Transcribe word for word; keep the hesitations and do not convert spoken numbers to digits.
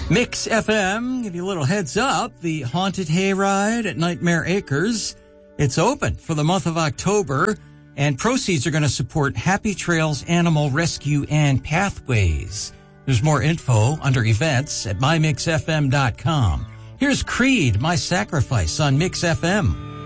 Mix F M, give you a little heads up. The Haunted Hayride at Nightmare Acres, it's open for the month of October, and proceeds are going to support Happy Trails Animal Rescue and Pathways. There's more info under events at my mix f m dot com. Here's Creed, My Sacrifice on Mix F M.